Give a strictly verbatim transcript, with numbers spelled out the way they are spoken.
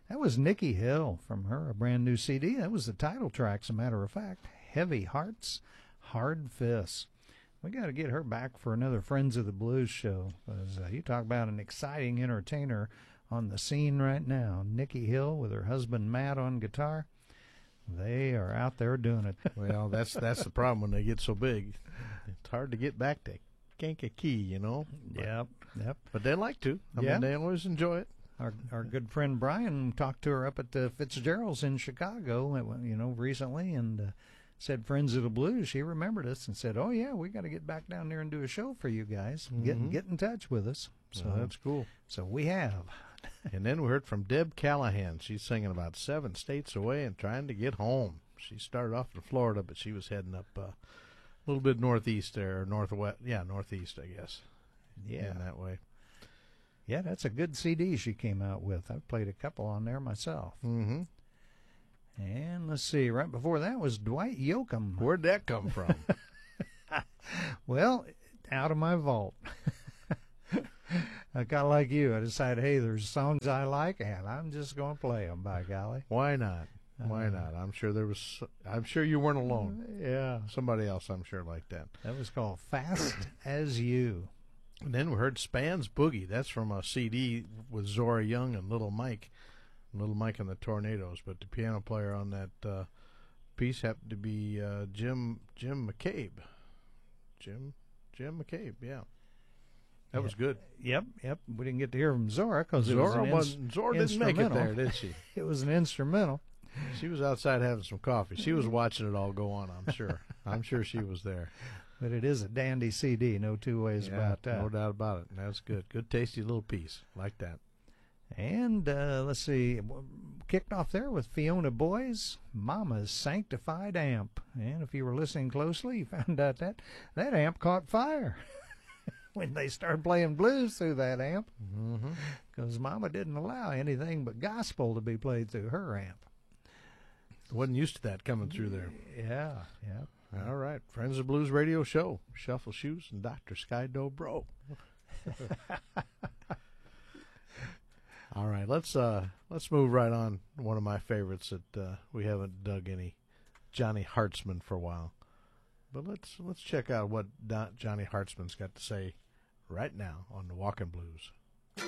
That was Nikki Hill from her a brand new C D. That was the title track, as a matter of fact. Heavy Hearts, Hard Fists. We got to get her back for another Friends of the Blues show. Because uh, you talk about an exciting entertainer on the scene right now. Nikki Hill with her husband Matt on guitar. They are out there doing it. Well, that's that's the problem when they get so big. It's hard to get back to Kankakee, you know. But, yep, yep. But they like to. I yeah. mean, they always enjoy it. Our our good friend Brian talked to her up at the Fitzgerald's in Chicago, you know, recently, and uh, said Friends of the Blues. She remembered us and said, "Oh yeah, we got to get back down there and do a show for you guys. Mm-hmm. Get get in touch with us." So well, that's cool. So we have. And then we heard from Deb Callahan. She's singing about seven states away and trying to get home. She started off in Florida, but she was heading up uh, a little bit northeast there, or northwest. Yeah, northeast, I guess. Yeah, in that way. Yeah, that's a good C D she came out with. I've played a couple on there myself. Mm-hmm. And let's see, right before that was Dwight Yoakam. Where'd that come from? Well, out of my vault. I kind of like you. I decided, hey, there's songs I like, and I'm just going to play them, by golly. Why not? Why uh, not? I'm sure there was. I'm sure you weren't alone. Yeah. Somebody else, I'm sure, like that. That was called Fast as You. And then we heard Span's Boogie. That's from a C D with Zora Young and Little Mike. Little Mike and the Tornadoes. But the piano player on that uh, piece happened to be uh, Jim Jim McCabe. Jim Jim McCabe, yeah. That yeah. was good. Yep, yep. We didn't get to hear from Zora because Zora, it was an ins- Zora didn't make it there, did she? It was an instrumental. She was outside having some coffee. She was watching it all go on, I'm sure. I'm sure she was there. But it is a dandy C D, no two ways yeah, about that. No doubt about it. That's good. Good, tasty little piece. Like that. And uh, let's see, kicked off there with Fiona Boy's Mama's Sanctified Amp. And if you were listening closely, you found out that that amp caught fire when they started playing blues through that amp. Because mm-hmm. Mama didn't allow anything but gospel to be played through her amp. Wasn't used to that coming through there. Yeah, yeah. All right, Friends of Blues Radio Show, Shuffle Shoes and Doctor Sky Dobro. All right, let's uh let's move right on. One of my favorites that uh, we haven't dug any, Johnny Hartzman for a while, but let's let's check out what Don, Johnny Hartzman's got to say right now on the Walkin' Blues.